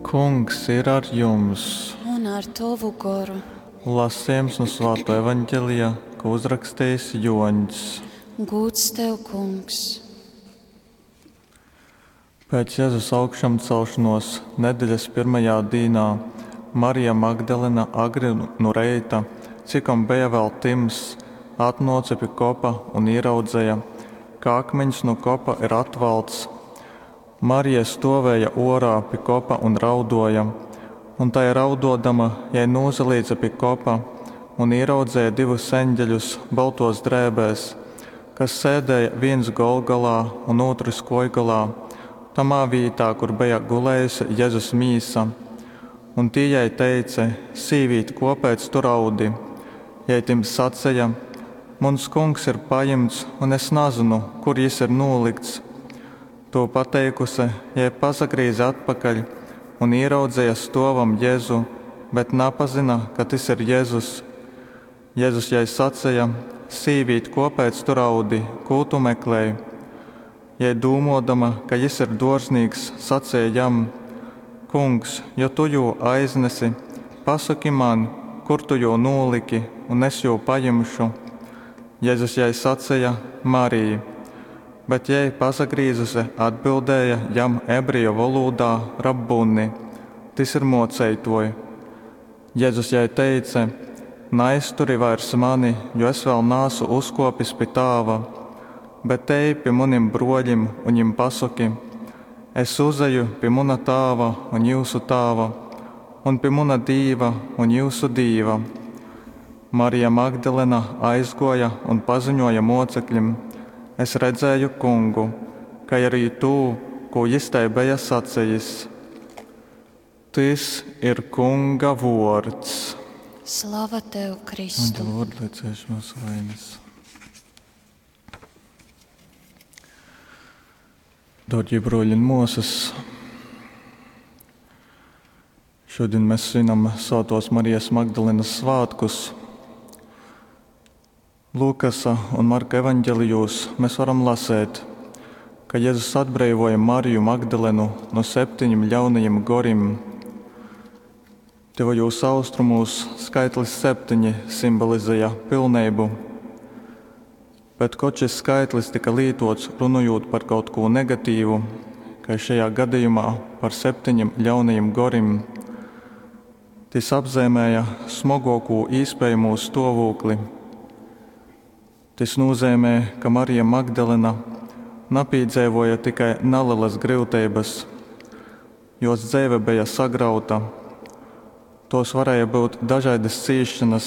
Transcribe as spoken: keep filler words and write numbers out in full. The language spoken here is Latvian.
Kungs ir ar jums. Un ar tavu garu. Lasījums no Svētā evaņģēlijā, ko uzrakstījis Joņs. Gods tev, Kungs! Pēc Jēzus augšām celšanos nedēļas pirmajā dienā Marija Magdalena agri no reita, cikom bija vēl tims, atnāca pie kopa un ieraudzīja, ka akmeņš no kopa ir atvalts. Marija stāvēja orā pie kopa un raudoja, un tai raudodama, jai nozalīdza pie kopa un ieraudzīja divus eņģeļus baltos drēbēs, kas sēdēja viens golgalā un otrs kojgalā, tamā vietā, kur bija gulējusi Jēzus mīsa. Un tie jai teica: sīvīt, kāpēc tu raudi? Jai tim sacīja: mums Kungs ir paimts, un es nezinu, kur jis ir nolikts. To pateikusi, jai pasagrīza atpakaļ un ieraudzīja stovam Jēzu, bet nepazina, ka tas ir Jēzus. Jēzus jai sacīja: sīvīt, kāpēc tu raudi, ko tu meklēji? Jai domādama, ka jis ir dārznieks, sacīja jam: Kungs, ja tu jau aiznesi, pasaki man, kur tu jau noliki, un es jau paņemšu. Jēzus jai sacīja: Marija. Bet jai pasagrīzusi atbildēja jam ebreju valodā rabbuni, tas ir mocētoji. Jēzus jai teica: neaizturi vairs mani, jo es vēl neesmu uzkopis pie tāva, bet ej pie maniem broļiem un viņiem pasaki: es uzeju pie mana tāva un jūsu tāva, un pie mana dīva un jūsu dīva. Marija Magdalena aizgoja un paziņoja mocekļiem: es redzēju Kungu, ka arī tu, ko jis tai bija sacījis. Tas ir Kunga vārds. Slava tev, Kristu! Un Lord, liecēš mūsu vainas. Dārgie broļi un mūsas, šodien mēs svinam Svētās Marijas Magdalenas svētkus. Lūkasa un Marka evaņģēlijos mēs varam lasīt, ka Jēzus atbrīvoja Mariju Magdalenu no septiņiem ļaunajiem goriem. Tuvajos austrumos skaitlis septiņi simbolizēja pilnību, bet kaut šis skaitlis tika lietots runājot par kaut ko negatīvu, kā šajā gadījumā par septiņiem ļaunajiem goriem. Tas apzīmēja smagāko iespējamo stāvokli. Tas nozīmē, ka Marija Magdalena nepiedzīvoja tikai nelielas grūtības, jos dzīve bija sagrauta. Tos varēja būt dažādas ciešanas,